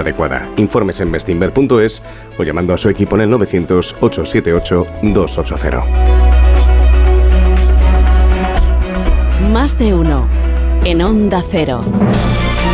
adecuada. Informes en bestinver.es o llamando a su equipo en el 900-878-280. Más de uno en Onda Cero.